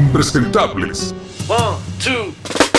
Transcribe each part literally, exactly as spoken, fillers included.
impresentables. One, two,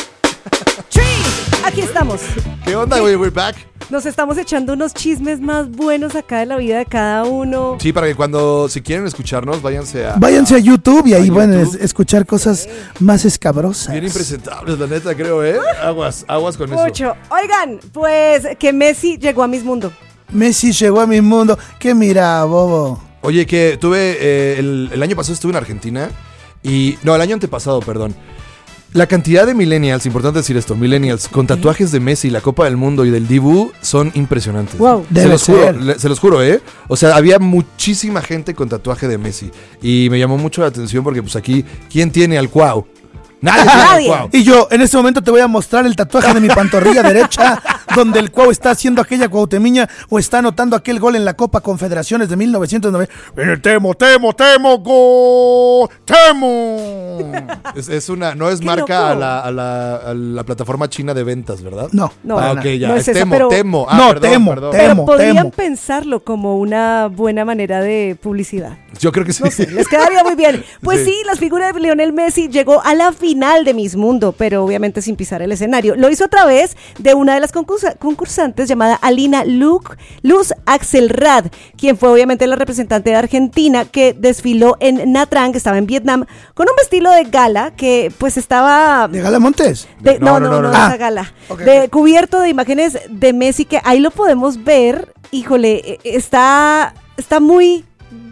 three. Aquí estamos. ¿Qué onda, güey? We're back. Nos estamos echando unos chismes más buenos acá de la vida de cada uno. Sí, para que cuando, si quieren escucharnos, váyanse a... Váyanse a YouTube y ahí a van a YouTube. es- escuchar cosas más escabrosas. Bien impresentables, la neta, creo, ¿eh? Aguas, aguas con eso. Mucho. Oigan, pues que Messi llegó a Miss Mundo. Messi llegó a mi mundo. ¿Qué mira, bobo? Oye, que tuve, eh, el, el año pasado estuve en Argentina y, no, el año antepasado, perdón. La cantidad de millennials, importante decir esto, millennials con tatuajes de Messi, la Copa del Mundo y del Dibu son impresionantes. Wow. Se Debe los juro, ser. le- se los juro, ¿eh? O sea, había muchísima gente con tatuaje de Messi y me llamó mucho la atención porque pues aquí, ¿quién tiene al Cuau? Nadie tiene al Nadie. Cuau. Y yo en este momento te voy a mostrar el tatuaje de mi pantorrilla derecha, donde el Cuau está haciendo aquella cuauhtemiña o está anotando aquel gol en la Copa Confederaciones de mil novecientos noventa. Viene Temo, Temo, Temo, gol, Temo. Es, es una, no es Qué marca loco. a la, a, la, a la plataforma china de ventas, ¿verdad? No, No, para Ah, nada. ok, ya. No es es esa, Temo, pero- Temo. Ah, No, perdón, Temo, perdón. Temo. Pero podrían temo. pensarlo como una buena manera de publicidad. Yo creo que sí. No sé, les quedaría muy bien. Pues Sí. sí, las figuras de Lionel Messi llegó a la final de Miss Mundo, pero obviamente sin pisar el escenario. Lo hizo a través de una de las concursa- concursantes llamada Alina Luc- Luz Axelrad, quien fue obviamente la representante de Argentina que desfiló en Nha Trang, que estaba en Vietnam, con un vestido de gala que pues estaba... ¿De Gala Montes? de- No, no, no, no, no, no, no. esa Ah, gala. ok, de, ok. Cubierto de imágenes de Messi, que ahí lo podemos ver. Híjole, eh, está, está muy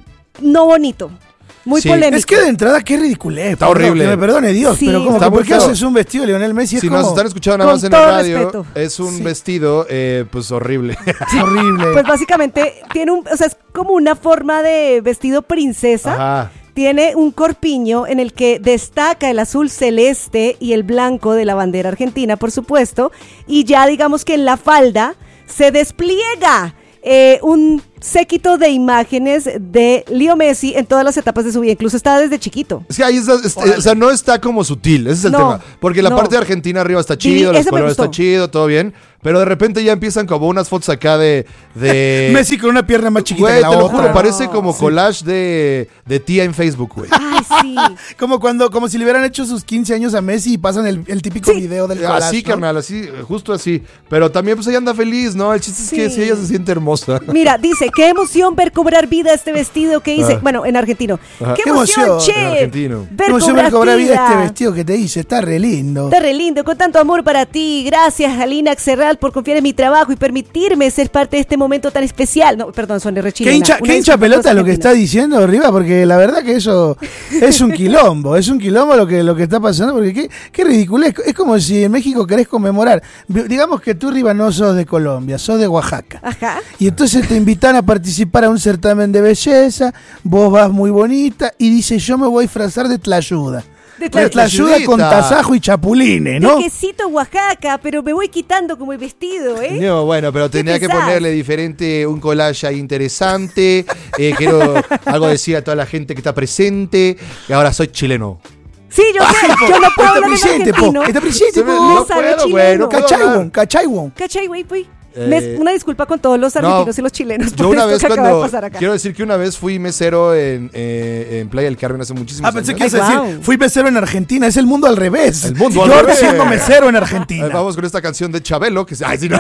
no bonito, muy Sí, polémico. Es que de entrada, qué ridiculez. Está perdón, horrible. Que me perdone Dios, Sí. pero como Está que muy ¿por qué feo. haces un vestido de Lionel Messi? Es Si como nos están escuchando nada Con más en todo la radio, respeto. es un Sí. vestido, eh, pues horrible. horrible. Pues básicamente tiene un, o sea, es como una forma de vestido princesa. Ajá. Tiene un corpiño en el que destaca el azul celeste y el blanco de la bandera argentina, por supuesto, y ya digamos que en la falda se despliega eh, un séquito de imágenes de Leo Messi en todas las etapas de su vida, incluso está desde chiquito. Es que ahí está, es- o sea, no está como sutil, ese es el No, tema. Porque la no. parte de Argentina arriba está Sí, chido, los ese me colores gustó. está chido, todo bien. Pero de repente ya empiezan como unas fotos acá de... de Messi con una pierna más chiquita Güey, que la te lo otra. juro, parece como Sí. collage de, de tía en Facebook, güey. Ay, sí. Como cuando, como si le hubieran hecho sus quince años a Messi y pasan el, el típico Sí. video del collage, Así, ¿no? carnal, así, justo así. Pero también pues ella anda feliz, ¿no? El chiste es que Sí. si ella se siente hermosa. Mira, dice, qué emoción ver cobrar vida este vestido que hice. Ah. Bueno, en argentino. Ajá. Qué Qué emoción, emoción, che. en argentino. Ver ¿Cómo se cobrar me cobra vida vida. este vestido que te hice? Está re lindo. Está re lindo, con tanto amor para ti. Gracias, Alina Axelrad, por confiar en mi trabajo y permitirme ser parte de este momento tan especial. No, perdón, son de ¿Qué rechilena. hincha, Una qué hincha disculpa, pelota no lo que argentina. está diciendo arriba? Porque la verdad que eso es un quilombo, es un quilombo lo que, lo que está pasando, porque qué, qué ridículo. Es, es como si en México querés conmemorar. Digamos que tú, Riva, no sos de Colombia, sos de Oaxaca. Ajá. Y entonces te invitan a participar a un certamen de belleza, vos vas muy bonita y dices, yo me voy a disfrazar de tlayuda. De De tlayuda tlayudita. con tasajo y chapulines, ¿no? De quesito Oaxaca, pero me voy quitando como el vestido, ¿eh? No, bueno, pero ¿Qué tenía que pensás? ponerle diferente, un collage ahí interesante. Eh, quiero algo decir a toda la gente que está presente. Y ahora soy chileno. Sí, yo sé, yo no puedo Está hablar en presente, po. argentino. Está presente, Se me- po. no Me sale puedo, güey, chileno. no puedo Cachaiwon, hablar. cachaiwon. ¿Cachai, güey? Fui. Eh, Me- una disculpa con todos los argentinos no, y los chilenos por Yo una esto vez que acaba de cuando... pasar acá. Quiero decir que una vez fui mesero en, eh, en Playa del Carmen hace muchísimos Ah, pensé que años. ibas a Ay, decir, guau. fui mesero en Argentina, es el mundo al revés. El mundo al George revés. siendo mesero en Ay, Argentina. vamos con esta canción de Chabelo que se... Ay, sí, no.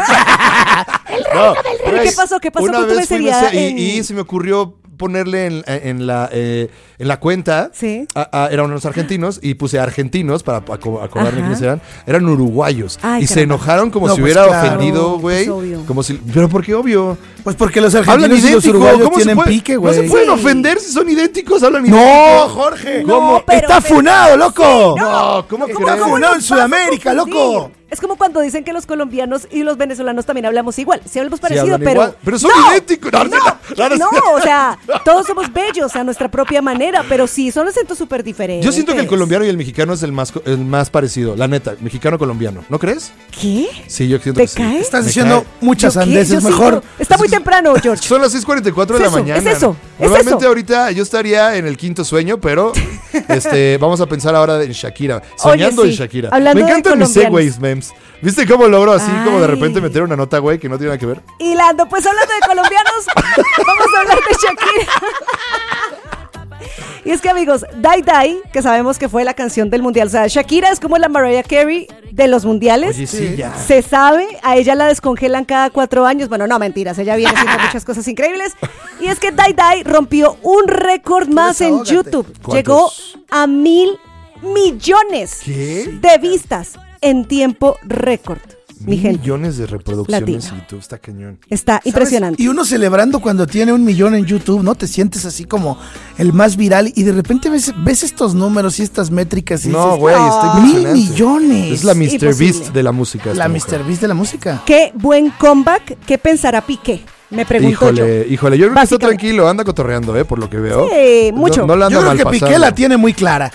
No, ¿Pero qué pasó? ¿Qué pasó una con tu vez fui mesería mesero y, en- y se me ocurrió ponerle en, en la eh, en la cuenta. Sí. a- a- eran unos argentinos y puse argentinos para pa- co- acordarme Ajá. quiénes eran. Eran uruguayos. Ay, y se caramba. enojaron como No, si pues hubiera claro. ofendido, güey. Pues obvio. Como si... Pero ¿por qué obvio? Pues porque los Hablan argentinos y los idéntico. uruguayos ¿Cómo se tienen puede- pique, No güey. se pueden Sí. ofender si son idénticos, hablan idéntico. No, Jorge. No, ¿Cómo? pero- Está pero- funado, loco. No, ¿cómo Está crees? funado en Nos Sudamérica, pasa a confundir. loco. Es como cuando dicen que los colombianos y los venezolanos también hablamos igual. Sí hablamos Sí, parecido, hablan pero... igual. Pero son ¡No! idénticos. No, No, no, no, no, o sea, todos somos bellos a nuestra propia manera, pero sí, son acentos súper diferentes. Yo siento que el colombiano y el mexicano es el más, co- el más parecido. La neta, mexicano-colombiano. ¿no crees? ¿Qué? Sí, yo siento ¿Te que sí. cae? Estás Me diciendo cae. muchas ¿Yo qué? sandeces, Yo mejor. siento- Está muy temprano, George. Son las seis cuarenta y cuatro de Es la eso, mañana. es eso, es Normalmente eso. ahorita yo estaría en el quinto sueño, pero este, vamos a pensar ahora en Shakira. Soñando sí. en Shakira. Hablando Me de encantan mis colombianos. segways, memes. ¿Viste cómo logro así como de Ay. repente meter una nota, güey, que no tiene nada que ver? Hilando, pues hablando de colombianos, vamos a hablar de Shakira. Y es que, amigos, Die Die, que sabemos que fue la canción del mundial, o sea, Shakira es como la Mariah Carey de los mundiales. Oye, sí, ya. Se sabe, a ella la descongelan cada cuatro años. Bueno, no, mentiras, ella viene haciendo muchas cosas increíbles. Y es que Die Die rompió un récord más en desahógate. YouTube. ¿Cuántos? Llegó a mil millones ¿Qué? de vistas en tiempo récord. Mi Mil gente, millones de reproducciones Latina. en YouTube, está cañón. está ¿Sabes? impresionante. Y uno celebrando cuando tiene un millón en YouTube, ¿no? Te sientes así como el más viral y de repente ves, ves estos números y estas métricas y No, dices, güey, "No, está mil impresionante. millones. Es la mister Imposible. Beast de la música. esta La mujer. mister Beast de la música. Qué buen comeback. ¿Qué pensará Piqué? Me pregunto yo. Híjole, híjole, yo creo que está Básicamente. tranquilo, anda cotorreando, ¿eh? Por lo que veo. Sí, mucho. No, no la anda Yo creo mal que pasando. Piqué la tiene muy clara.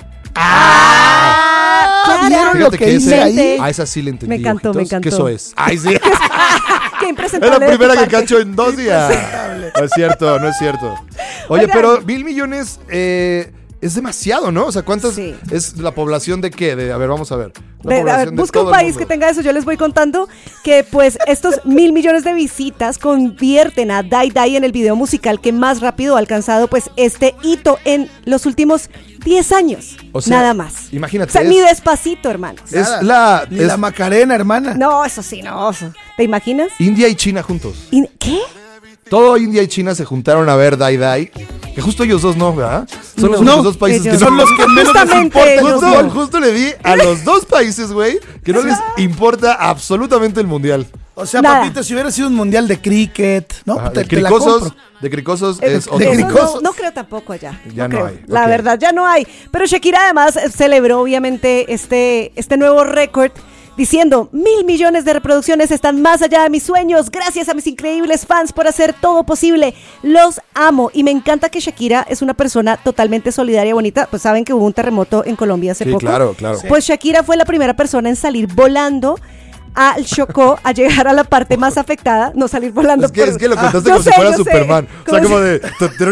Ah, ¿vieron claro. lo Fíjate que que hice ese, ahí? a esa sí le entendí. Me encantó, me ojitos, encantó. Que eso es. Ay, sí. Qué Es impresentable la de tu primera que parte. cacho en dos días. No es cierto, no es cierto. Oye, Oigan. pero mil millones eh, es demasiado, ¿no? O sea, ¿cuántas Sí. es la población de qué? De, a ver, vamos a ver. La De- a población ver, de busca un todo el país mundo. que tenga eso. Yo les voy contando que pues estos mil millones de visitas convierten a Die Die en el video musical que más rápido ha alcanzado pues este hito en los últimos diez años. O sea, nada más. imagínate, O sea, es- ni despacito, hermanos. Es Nada. la, Ni es la Macarena, hermana. No, eso sí, no. eso- ¿Te imaginas? India y China juntos. ¿Y- ¿Qué? Todo India y China se juntaron a ver Die Die. Que justo ellos dos no, ¿verdad? Son los No, únicos dos países ellos que Son no. los que menos les Justamente importa. ellos Justo, no. justo le di a los dos países, güey, que no les importa absolutamente el mundial. O sea, Nada. papito, si hubiera sido un mundial de cricket, ¿no? Ajá, Te- de te la cricosos, compro. de cricosos Eh, es de otro. eso cricosos. no, no creo tampoco allá. Ya no creo. hay, La ok. verdad, ya no hay. Pero Shakira además eh, celebró obviamente este, este nuevo récord diciendo, mil millones de reproducciones están más allá de mis sueños. Gracias a mis increíbles fans por hacer todo posible. Los amo. Y me encanta que Shakira es una persona totalmente solidaria y bonita. Pues saben que hubo un terremoto en Colombia hace Sí, poco. claro, claro. Pues Shakira fue la primera persona en salir volando al Chocó a llegar a la parte más afectada, no salir volando. Es que, por- es que lo Ah, contaste yo como si sé, fuera yo sé. Superman. O sea, Como como si- de.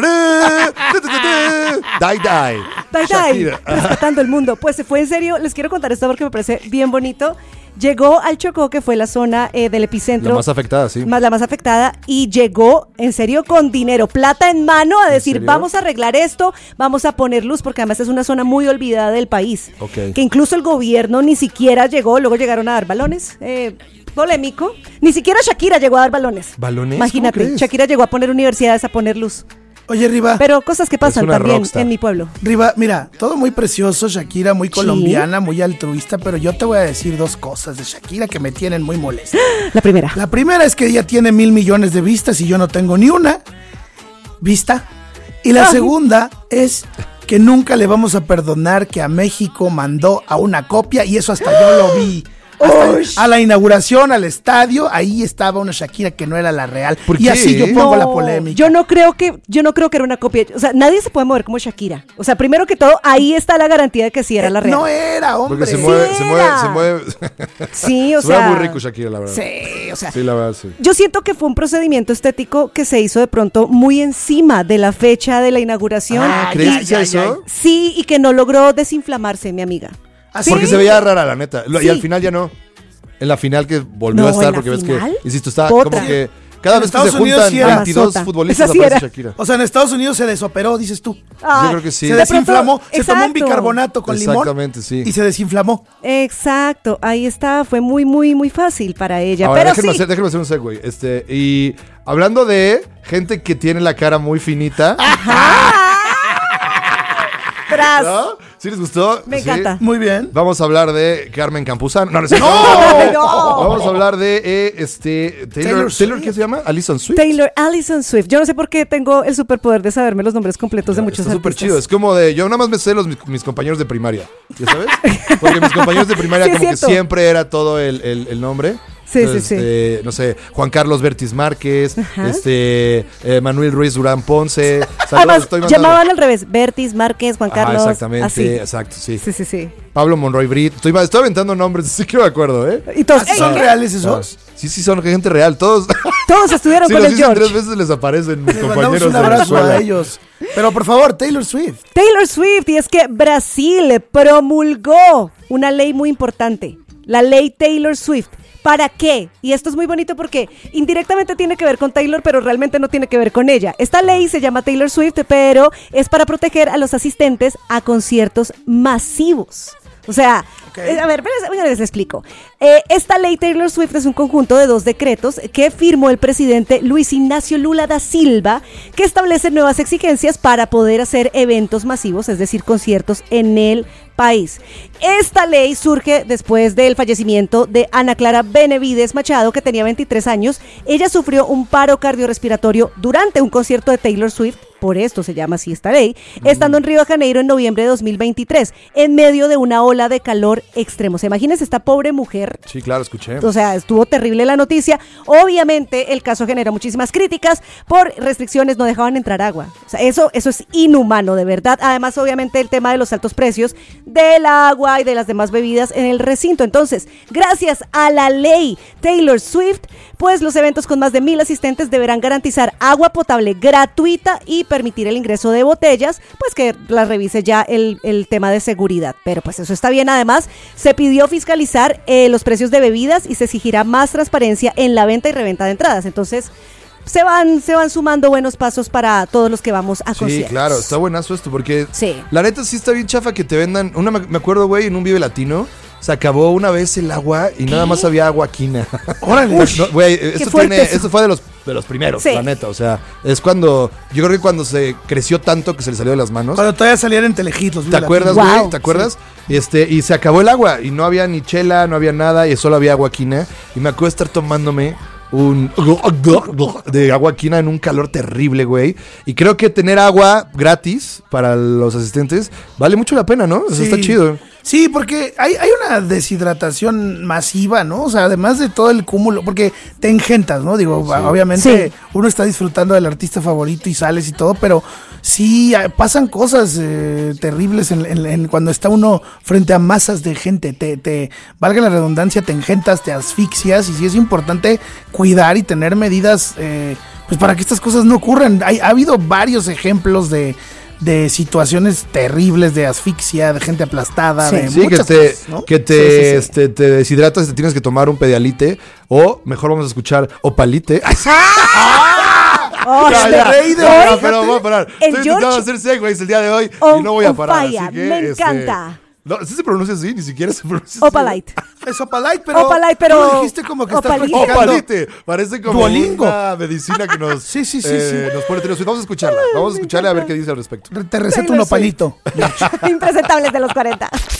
Die, die. Die, die, Shakira. rescatando el mundo. Pues se fue en serio, les quiero contar esto porque me parece bien bonito. Llegó al Chocó, que fue la zona eh, del epicentro. La más afectada, sí. Más, la más afectada, y llegó en serio con dinero, plata en mano, a decir, serio? vamos a arreglar esto, vamos a poner luz, porque además es una zona muy olvidada del país. Ok. Que incluso el gobierno ni siquiera llegó, luego llegaron a dar balones. Eh, polémico. Ni siquiera Shakira llegó a dar balones. ¿Balones? Imagínate, ¿Cómo crees? Shakira llegó a poner universidades a poner luz. Oye, Riva, Pero cosas que pasan una también rockstar. en mi pueblo. Riva, mira, todo muy precioso, Shakira, muy colombiana, muy altruista, pero yo te voy a decir dos cosas de Shakira que me tienen muy molesta. La primera. La primera es que ella tiene mil millones de vistas y yo no tengo ni una vista. Y la Ay. segunda es que nunca le vamos a perdonar que a México mandó a una copia y eso hasta yo lo vi. Hasta Uy. a la inauguración, al estadio, ahí estaba una Shakira que no era la real. ¿Por y qué? así yo pongo la No, polémica. Yo no creo que, yo no creo que era una copia. O sea, nadie se puede mover como Shakira. O sea, primero que todo, ahí está la garantía de que sí era la real. No era, hombre. Porque se Sí mueve, se mueve, era. se mueve. Sí, o se mueve sea. muy rico Shakira, la verdad. Sí, o sea. Sí, la verdad, sí. Yo siento que fue un procedimiento estético que se hizo de pronto muy encima de la fecha de la inauguración. Ah, Ay, ¿crees ay, que sea ay, eso? Sí, y que no logró desinflamarse, mi amiga. Así- Porque se veía rara, la neta. Lo- Y Sí. al final ya no. En la final que volvió No, a estar, ¿en la porque ves final? que, insisto, está Otra. como que cada En vez que se Estados Unidos juntan sí era. veintidós Mazota. futbolistas Esa sí aparece era. Shakira. O sea, en Estados Unidos se desoperó, dices tú. Ay, creo que sí. Se de pronto- desinflamó, se tomó un exacto. bicarbonato con limón. Exactamente, sí. Y se desinflamó. Exacto, ahí está, fue muy, muy, muy fácil para ella. Ahora, pero déjenme, sí, hacer, déjenme hacer un segue. Este, y hablando de gente que tiene la cara muy finita. tras. ¿No? ¿Sí les gustó? Me ¿Sí? encanta. Muy bien. Vamos a hablar de Carmen Campuzano. No, no, es cierto. No, no. Vamos a hablar de eh, este Taylor, Taylor Taylor, Swift. ¿qué se llama? Alison Swift. Taylor Allison Swift. Yo no sé por qué tengo el superpoder de saberme los nombres completos de muchos Está súper artistas. chido. Es como de. Yo nada más me sé los mis, mis compañeros de primaria. ¿Ya sabes? Porque mis compañeros de primaria, Sí, es como que cierto. siempre era todo el, el- el nombre. Sí, Entonces, sí, sí. este, no sé, Juan Carlos Bertis Márquez, Ajá. este, eh, Manuel Ruiz Durán Ponce. Saludos, Además, estoy mandando- llamaban al revés. Bertis, Márquez, Juan Ajá, Carlos. exactamente, Así. exacto, sí. Sí, sí, sí. Pablo Monroy Brit. Estoy, estoy aventando nombres, sí que me acuerdo, ¿eh? Y todos, ¿Así ¡ey! son reales esos? Sí, sí, son gente real. Todos. Todos estuvieron Si con los el dicen George. tres veces les aparecen mis Les mandamos compañeros un de la abrazo escuela. a ellos. Pero por favor, Taylor Swift. Taylor Swift, y es que Brasil promulgó una ley muy importante, la ley Taylor Swift, ¿Para qué? Y esto es muy bonito porque indirectamente tiene que ver con Taylor, pero realmente no tiene que ver con ella. Esta ley se llama Taylor Swift, pero es para proteger a los asistentes a conciertos masivos. O sea, Okay. a ver, les, les explico. Eh, esta ley Taylor Swift es un conjunto de dos decretos que firmó el presidente Luis Ignacio Lula da Silva, que establece nuevas exigencias para poder hacer eventos masivos, es decir, conciertos en el país. Esta ley surge después del fallecimiento de Ana Clara Benavides Machado, que tenía veintitrés años. Ella sufrió un paro cardiorrespiratorio durante un concierto de Taylor Swift. Por esto se llama así esta ley, mm. estando en Río de Janeiro en noviembre de dos mil veintitrés, en medio de una ola de calor extremo. ¿Se imagínense esta pobre mujer? Sí, claro, escuché. O sea, estuvo terrible la noticia. Obviamente, el caso genera muchísimas críticas. Por restricciones no dejaban entrar agua. O sea, eso, eso es inhumano, de verdad. Además, obviamente, el tema de los altos precios del agua y de las demás bebidas en el recinto. Entonces, gracias a la ley Taylor Swift, pues los eventos con más de mil asistentes deberán garantizar agua potable gratuita y permitir el ingreso de botellas, pues que la revise ya el, el tema de seguridad. Pero pues eso está bien. Además, se pidió fiscalizar eh, los precios de bebidas y se exigirá más transparencia en la venta y reventa de entradas. Entonces, se van, se van sumando buenos pasos para todos los que vamos a conciertos. Sí, claro, está buenazo esto, porque sí. La neta sí está bien chafa que te vendan. Una, me acuerdo, güey, en un Vive Latino, se acabó una vez el agua y ¿qué? Nada más había agua quina. Órale. No, güey, esto, tiene, esto fue de los, de los primeros, sí. La neta. O sea, es cuando, yo creo que cuando se creció tanto que se le salió de las manos. Cuando todavía salían en Telehit los ¿Te acuerdas, wow. güey? ¿Te acuerdas? Sí. Este, y se acabó el agua y no había ni chela, no había nada y solo había agua quina. Y me acuerdo estar tomándome un de agua quina en un calor terrible, güey. Y creo que tener agua gratis para los asistentes vale mucho la pena, ¿no? Eso sí. Está chido. Sí, porque hay, hay una deshidratación masiva, ¿no? O sea, además de todo el cúmulo, porque te engentas, ¿no? Digo, sí. Obviamente sí. Uno está disfrutando del artista favorito y sales y todo, pero sí pasan cosas eh, terribles en, en, en cuando está uno frente a masas de gente. Te, te, valga la redundancia, te engentas, te asfixias y sí es importante cuidar y tener medidas eh, pues para que estas cosas no ocurran. Hay, ha habido varios ejemplos de de situaciones terribles, de asfixia, de gente aplastada, sí. de sí, muchas que te, cosas, ¿no? que te, sí, sí, sí. Este, te deshidratas y te tienes que tomar un Pedialite, o mejor vamos a escuchar Opalite. Oh, ya, ya, rey de ya, pero voy a parar. El Estoy George intentando hacer segways el día de hoy on, y no voy a parar. Fire, así que, me este, encanta. No, sí se pronuncia así, ni siquiera se pronuncia Opalite. así. Es Opalite, pero, Opalite, pero tú dijiste como que estás Opalite. practicando. Opalite, parece como Duolingo. una medicina que nos, sí, sí, sí, eh, sí. nos pone Taylor Swift. Vamos a escucharla, vamos a escucharla a ver qué dice al respecto. Te receto un opalito. Impresentables de los cuarenta.